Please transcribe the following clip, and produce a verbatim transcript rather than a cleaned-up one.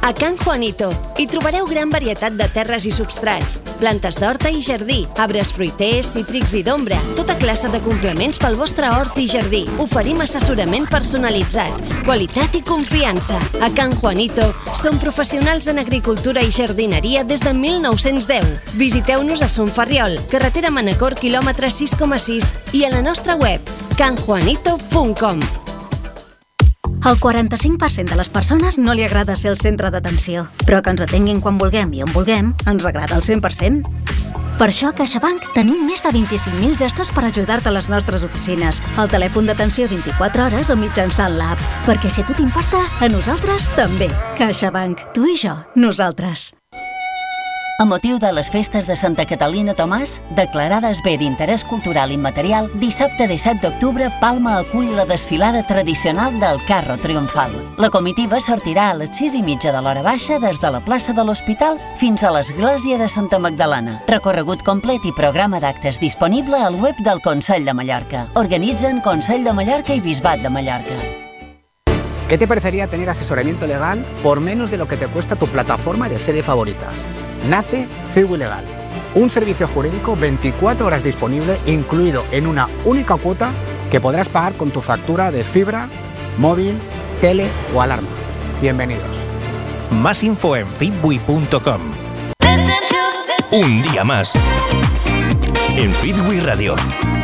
A Can Juanito hi trobareu gran varietat de terres i substrats, plantes d'horta i jardí, arbres fruiters, cítrics i d'ombra, tota classe de complements pel vostre hort i jardí. Oferim assessorament personalitzat, qualitat i confiança. A Can Juanito som professionals en agricultura i jardineria des de mil nou-cents deu. Visiteu-nos a Son Ferriol, carretera Manacor, quilòmetre sis coma sis i a la nostra web can juanito punt com. Al quaranta-cinc per cent de les persones no li agrada ser el centre d'atenció, però que ens atenguin quan vulguem i on vulguem ens agrada al cent per cent. Per això a CaixaBank tenim més de vint-i-cinc mil gestors per ajudar-te a les nostres oficines, al telèfon d'atenció vint-i-quatre hores o mitjançant l'app. Perquè si a tu t'importa, a nosaltres també. CaixaBank. Tu i jo. Nosaltres. A motiu de les festes de Santa Catalina Tomàs, declarades bé d'interès cultural immaterial, dissabte disset d'octubre Palma acull la desfilada tradicional del Carro Triomfal. La comitiva sortirà a les sis i mitja de l'hora baixa des de la plaça de l'Hospital fins a l'església de Santa Magdalena. Recorregut complet i programa d'actes disponible al web del Consell de Mallorca. Organitzen Consell de Mallorca i Bisbat de Mallorca. ¿Qué te parecería tener asesoramiento legal por menos de lo que te cuesta tu plataforma de serie favoritas? Nace Ceubu Legal, un servicio jurídico veinticuatro horas disponible, incluido en una única cuota que podrás pagar con tu factura de fibra, móvil, tele o alarma. Bienvenidos. Más info en fitbui punto com. Un día más en Fitbui Radio.